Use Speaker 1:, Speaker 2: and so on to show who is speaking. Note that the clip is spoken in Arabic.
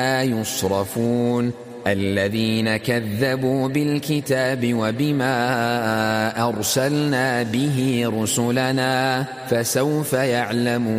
Speaker 1: يصرفون الذين كذبوا بالكتاب وبما أرسلنا به رسلنا فسوف يعلمون.